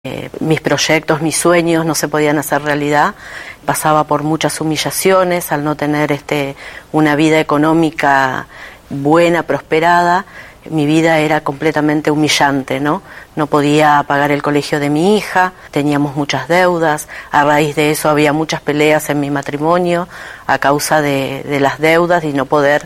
Mis proyectos, mis sueños no se podían hacer realidad. Pasaba por muchas humillaciones al no tener una vida económica buena, prosperada. Mi vida era completamente humillante, ¿no? No podía pagar el colegio de mi hija, teníamos muchas deudas. A raíz de eso había muchas peleas en mi matrimonio a causa de las deudas y no poder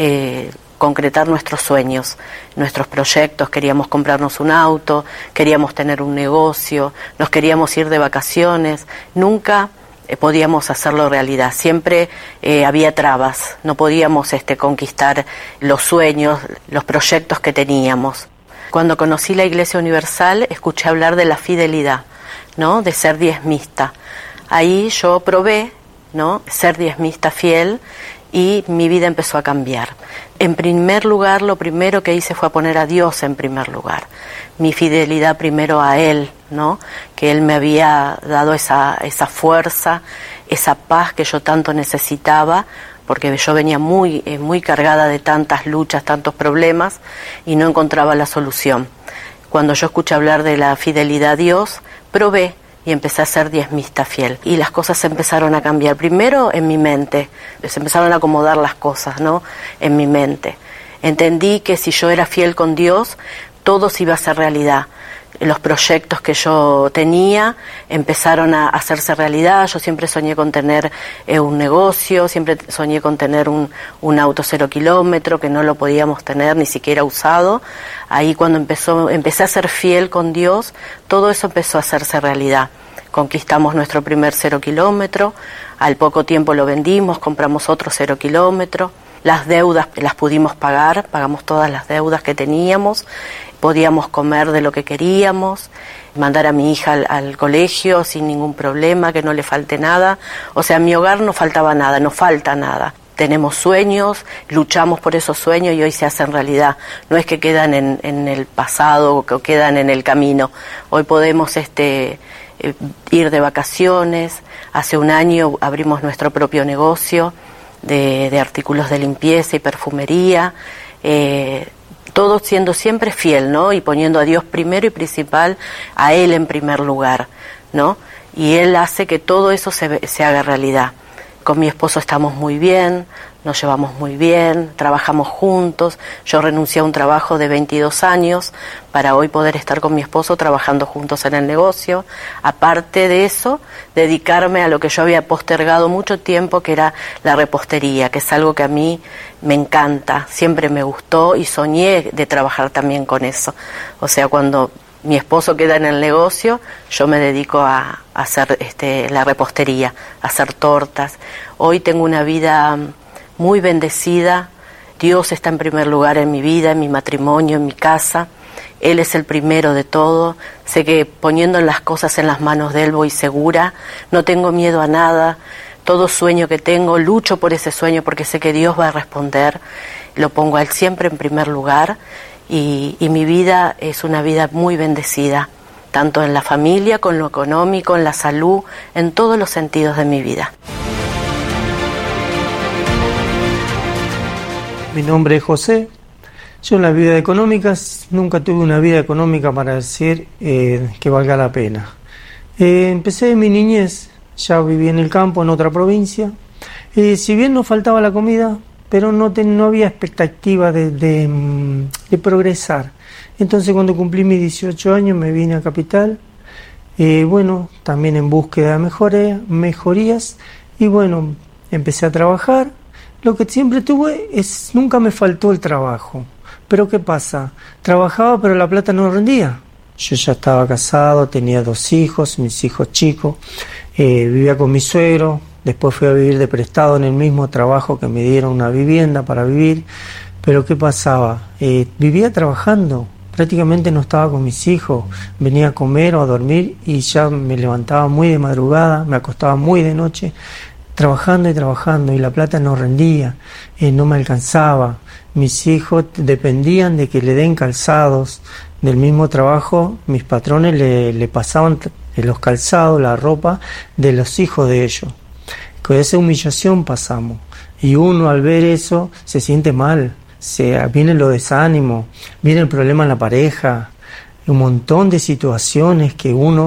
concretar nuestros sueños, nuestros proyectos. Queríamos comprarnos un auto, queríamos tener un negocio, nos queríamos ir de vacaciones. Nunca podíamos hacerlo realidad. Siempre había trabas. No podíamos conquistar los sueños, los proyectos que teníamos. Cuando conocí la Iglesia Universal, escuché hablar de la fidelidad, ¿no? De ser diezmista. Ahí yo probé, ¿no? Ser diezmista fiel, y mi vida empezó a cambiar. En primer lugar, lo primero que hice fue poner a Dios en primer lugar. Mi fidelidad primero a Él, ¿no? Que Él me había dado esa fuerza, esa paz que yo tanto necesitaba, porque yo venía muy cargada de tantas luchas, tantos problemas, y no encontraba la solución. Cuando yo escuché hablar de la fidelidad a Dios, probé y empecé a ser diezmista fiel. Y las cosas empezaron a cambiar. Primero en mi mente, se empezaron a acomodar las cosas, ¿no? En mi mente. Entendí que si yo era fiel con Dios, todo se iba a hacer realidad. Los proyectos que yo tenía empezaron a hacerse realidad. Yo siempre soñé con tener un negocio, siempre soñé con tener un auto 0 kilómetro, que no lo podíamos tener ni siquiera usado. Ahí cuando empecé a ser fiel con Dios, todo eso empezó a hacerse realidad. Conquistamos nuestro primer 0 kilómetro, al poco tiempo lo vendimos, compramos otro 0 kilómetro. Las deudas las pudimos pagar, pagamos todas las deudas que teníamos, podíamos comer de lo que queríamos, mandar a mi hija al colegio sin ningún problema, que no le falte nada. O sea, en mi hogar no faltaba nada, no falta nada. Tenemos sueños, luchamos por esos sueños y hoy se hacen realidad. No es que quedan en el pasado o que quedan en el camino. Hoy podemos ir de vacaciones. Hace un año abrimos nuestro propio negocio de artículos de limpieza y perfumería, todo siendo siempre fiel, ¿no? Y poniendo a Dios primero y principal, a Él en primer lugar, ¿no? Y Él hace que todo eso se haga realidad. Con mi esposo estamos muy bien, nos llevamos muy bien, trabajamos juntos. Yo renuncié a un trabajo de 22 años para hoy poder estar con mi esposo trabajando juntos en el negocio. Aparte de eso, dedicarme a lo que yo había postergado mucho tiempo, que era la repostería, que es algo que a mí me encanta, siempre me gustó y soñé de trabajar también con eso. O sea, cuando mi esposo queda en el negocio, yo me dedico a hacer la repostería, a hacer tortas. Hoy tengo una vida muy bendecida. Dios está en primer lugar en mi vida, en mi matrimonio, en mi casa. Él es el primero de todo. Sé que poniendo las cosas en las manos de Él voy segura. No tengo miedo a nada. Todo sueño que tengo, lucho por ese sueño porque sé que Dios va a responder. Lo pongo a Él siempre en primer lugar. Y mi vida es una vida muy bendecida, tanto en la familia, con lo económico, en la salud, en todos los sentidos de mi vida. Mi nombre es José. Yo en la vida económica nunca tuve una vida económica para decir que valga la pena. Empecé de mi niñez, ya viví en el campo, en otra provincia. Si bien no faltaba la comida, pero no había expectativa de progresar. Entonces cuando cumplí mis 18 años me vine a Capital, también en búsqueda de mejorías, y bueno, empecé a trabajar. Lo que siempre tuve nunca me faltó el trabajo. Pero ¿qué pasa? Trabajaba pero la plata no rendía. Yo ya estaba casado, tenía 2 hijos, mis hijos chicos, vivía con mi suegro. Después fui a vivir de prestado en el mismo trabajo que me dieron una vivienda para vivir. Pero ¿qué pasaba? Vivía trabajando, prácticamente no estaba con mis hijos. Venía a comer o a dormir y ya me levantaba muy de madrugada, me acostaba muy de noche, trabajando y la plata no rendía, no me alcanzaba. Mis hijos dependían de que le den calzados. Del mismo trabajo, mis patrones le pasaban los calzados, la ropa de los hijos de ellos. Con esa humillación pasamos, y uno al ver eso se siente mal, viene lo desánimo, viene el problema en la pareja, un montón de situaciones que uno